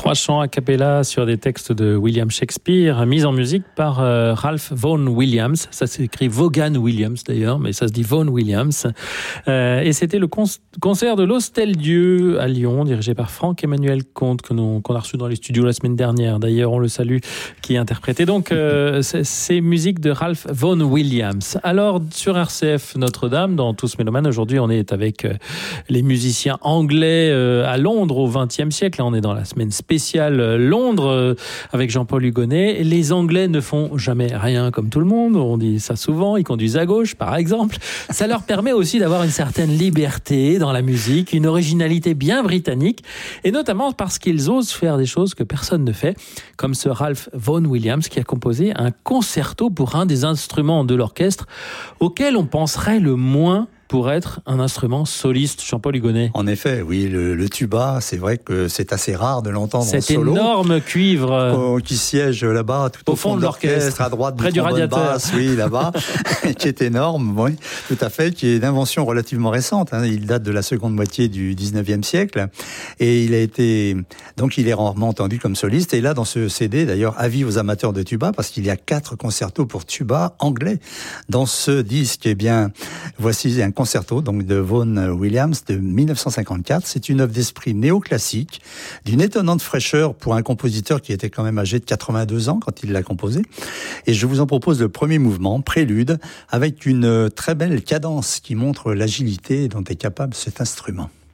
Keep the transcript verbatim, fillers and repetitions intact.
Trois chants a cappella sur des textes de William Shakespeare, mis en musique par euh, Ralph Vaughan Williams. Ça s'écrit Vaughan Williams d'ailleurs, mais ça se dit Vaughan Williams. Euh, et c'était le con- concert de l'Hostel-Dieu à Lyon, dirigé par Franck-Emmanuel Comte, que nous, qu'on a reçu dans les studios la semaine dernière. D'ailleurs, on le salue, qui interprétait donc euh, ces, ces musiques de Ralph Vaughan Williams. Alors, sur R C F Notre-Dame, dans Tous Mélomanes, aujourd'hui, on est avec euh, les musiciens anglais euh, à Londres au vingtième siècle. Là, on est dans la semaine spéciale Londres euh, avec Jean-Paul Hugonnet. Les Anglais ne font jamais rien comme tout le monde. On dit ça souvent. Ils conduisent à gauche, par exemple. Ça leur permet aussi d'avoir une certaine liberté dans la musique, une originalité bien britannique, et notamment parce qu'ils osent faire des choses que personne ne fait, comme ce Ralph Vaughan Williams qui a composé un concerto pour un des instruments de l'orchestre auquel on penserait le moins pour être un instrument soliste. Jean-Paul Hugonnet. En effet, oui, le, le tuba, c'est vrai que c'est assez rare de l'entendre Cet en solo. Cet énorme cuivre euh, qui siège là-bas, tout au, au fond, fond de l'orchestre, l'orchestre, à droite près du, du radiateur. Basse, oui, là-bas, qui est énorme, oui, tout à fait, qui est une invention relativement récente. Hein, il date de la seconde moitié du dix-neuvième siècle, et il a été, donc, il est rarement entendu comme soliste. Et là, dans ce C D, d'ailleurs, avis aux amateurs de tuba, parce qu'il y a quatre concertos pour tuba anglais dans ce disque. Eh bien, voici un concerto donc de Vaughan Williams de dix-neuf cent cinquante-quatre. C'est une œuvre d'esprit néoclassique d'une étonnante fraîcheur pour un compositeur qui était quand même âgé de quatre-vingt-deux ans quand il l'a composé. Et je vous en propose le premier mouvement, prélude, avec une très belle cadence qui montre l'agilité dont est capable cet instrument.